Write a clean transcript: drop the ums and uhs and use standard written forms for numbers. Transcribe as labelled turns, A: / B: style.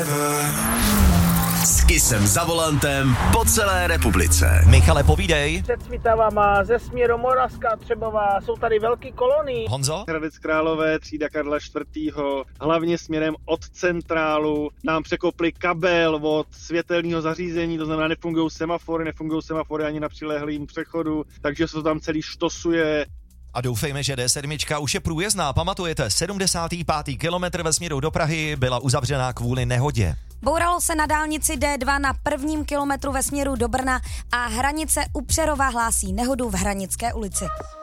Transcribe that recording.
A: S Kissem za volantem po celé republice.
B: Michale, povídej.
C: Před Svitavama ze směru Moravska Třebová jsou tady velký kolony.
B: Honzo?
D: Hradec Králové, třída Karla IV. Hlavně směrem od centrálu nám překopli kabel od světelného zařízení, to znamená nefungují semafory ani na přilehlým přechodu, takže se to tam celý štosuje.
B: A doufejme, že D7 už je průjezdná. Pamatujete, 75. kilometr ve směru do Prahy byla uzavřená kvůli nehodě.
E: Bouralo se na dálnici D2 na 1. kilometru ve směru do Brna a hranice u Přerova hlásí nehodu v Hranické ulici.